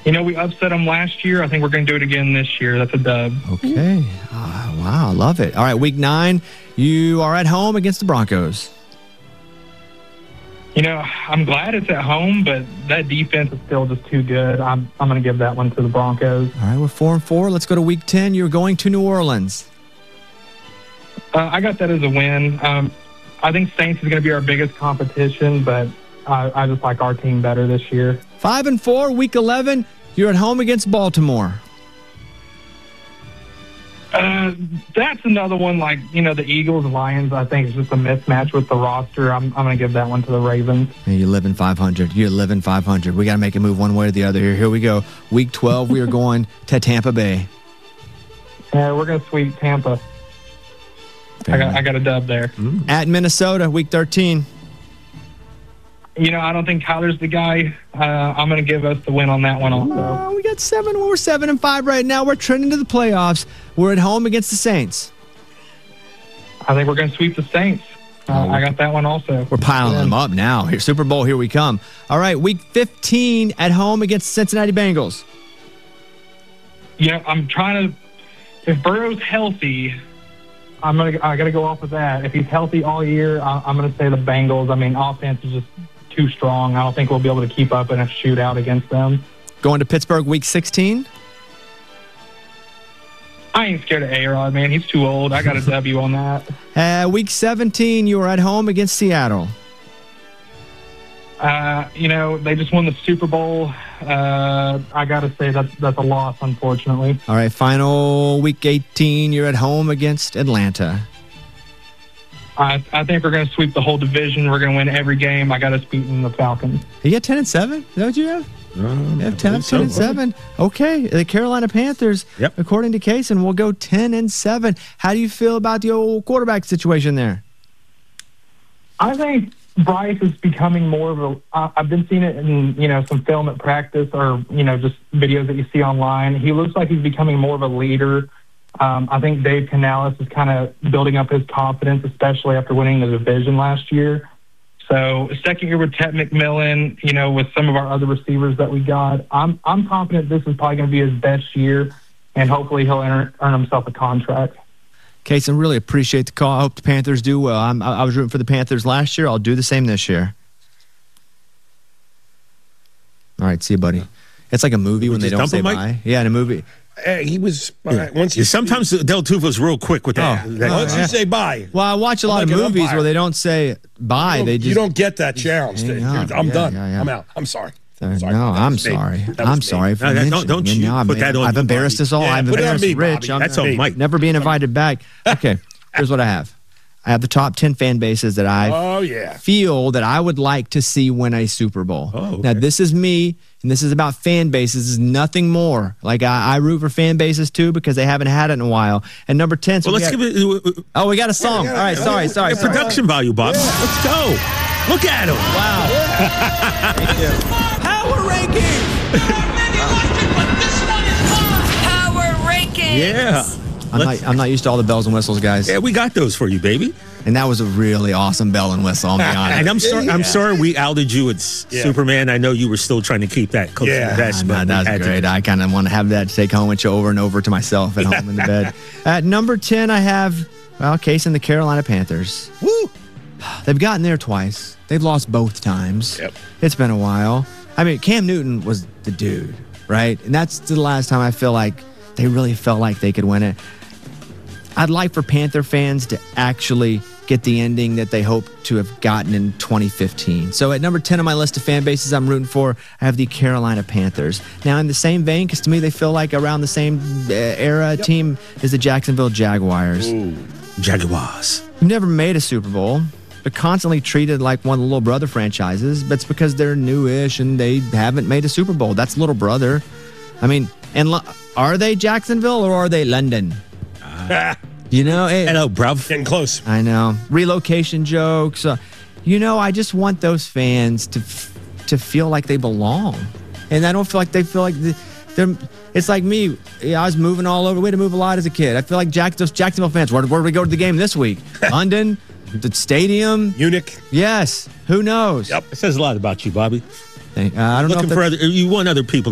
We upset them last year. I think we're going to do it again this year. That's a dub. Okay. Wow, love it. All right, week 9, you are at home against the Broncos. I'm glad it's at home, but that defense is still just too good. I'm going to give that one to the Broncos. All right, we're 4-4. Let's go to week 10. You're going to New Orleans. I got that as a win. I think Saints is going to be our biggest competition, but I just like our team better this year. 5-4, week 11. You're at home against Baltimore. That's another one like, the Eagles, Lions, I think it's just a mismatch with the roster. I'm going to give that one to the Ravens. Hey, you live in 500. You live in 500. We got to make a move one way or the other here. Here we go. Week 12, we are going to Tampa Bay. Yeah, we're going to sweep Tampa. I got a dub there. At Minnesota, week 13. I don't think Tyler's the guy. I'm going to give us the win on that one also. We got 7. We're 7-5 right now. We're trending to the playoffs. We're at home against the Saints. I think we're going to sweep the Saints. I got that one also. We're piling them up now. Here, Super Bowl, here we come. All right, week 15 at home against the Cincinnati Bengals. I'm trying to. If Burrow's healthy, I got to go off of that. If he's healthy all year, I'm going to say the Bengals. I mean, offense is just too strong. I don't think we'll be able to keep up in a shootout against them. Going to Pittsburgh week 16. I ain't scared of A-Rod, man. He's too old. I got a W on that. Week 17, you were at home against Seattle. They just won the Super Bowl. I got to say that's a loss, unfortunately. All right, final week 18, you're at home against Atlanta. I think we're going to sweep the whole division. We're going to win every game. I got us beating the Falcons. You got 10-7? Is that what you have? You have 10-7. Okay, the Carolina Panthers, according to Kaysen, will go 10-7. How do you feel about the old quarterback situation there? I think Bryce is becoming more of a. I've been seeing it in some film at practice or just videos that you see online. He looks like he's becoming more of a leader. I think Dave Canales is kind of building up his confidence, especially after winning the division last year. So second year with Ted McMillan, with some of our other receivers that we got, I'm confident this is probably going to be his best year, and hopefully he'll earn himself a contract. Kaysen, really appreciate the call. I hope the Panthers do well. I was rooting for the Panthers last year. I'll do the same this year. All right, see you, buddy. It's like a movie when they don't say bye. Yeah, in a movie. He was sometimes Del Tufo's real quick with that. Once you say bye. Well, I watch a lot of movies where they don't say bye. You don't get that challenge. I'm done. I'm out. I'm sorry. I'm sorry. I'm sorry for mentioning. Don't you put that on. I've embarrassed us all. I've embarrassed Rich. That's on Mike. Never being invited back. Okay, here's what I have. I have the top 10 fan bases that I feel that I would like to see win a Super Bowl. Now, this is me, and this is about fan bases. This is nothing more. Like, I root for fan bases, too, because they haven't had it in a while. And number 10... So let's give it... Oh, we got a song. All right, sorry. Production value, Bob. Let's go. Look at him. Wow. Thank you. Power Rankings! Many like it, but this one is mine! Power Rankings! Yeah. I'm not used to all the bells and whistles, guys. Yeah, we got those for you, baby. And that was a really awesome bell and whistle, I'll be honest. And I'm sorry we outed you at Superman. I know you were still trying to keep that close to the vest. That's great. I kind of want to have that to take home and show over and over to myself at home in the bed. At number 10, I have, Kaysen, the Carolina Panthers. Woo! They've gotten there twice. They've lost both times. Yep. It's been a while. I mean, Cam Newton was the dude, right? And that's the last time I feel like they really felt like they could win it. I'd like for Panther fans to actually get the ending that they hope to have gotten in 2015. So at number 10 on my list of fan bases I'm rooting for, I have the Carolina Panthers. Now, in the same vein, because to me they feel like around the same era team is the Jacksonville Jaguars. Ooh, Jaguars. Who never made a Super Bowl, but constantly treated like one of the little brother franchises. But it's because they're newish and they haven't made a Super Bowl. That's little brother. I mean, and are they Jacksonville or are they London? Hello, bruv. Getting close. I know. Relocation jokes. I just want those fans to feel like they belong. And I don't feel like they feel like they're... It's like me. I was moving all over. We had to move a lot as a kid. I feel like those Jacksonville fans, where did we go to the game this week? London? The stadium? Munich? Yes. Who knows? Yep. It says a lot about you, Bobby. I don't know. You want other people